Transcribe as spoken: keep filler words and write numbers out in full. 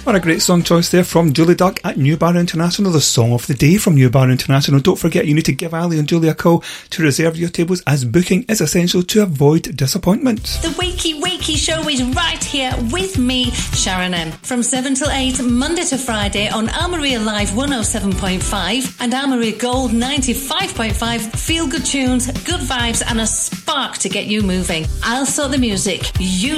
What a great song choice there from Julie Duck at New Bar International, the song of the day from New Bar International. Don't forget you need to give Ali and Julie a call to reserve your tables, as booking is essential to avoid disappointment. The Wakey Wakey Show is right here with me, Sharon M. From seven till eight, Monday to Friday on Armoury Live one oh seven point five and Armoury Gold ninety-five point five. Feel good tunes, good vibes and a spark to get you moving. I'll sort the music. You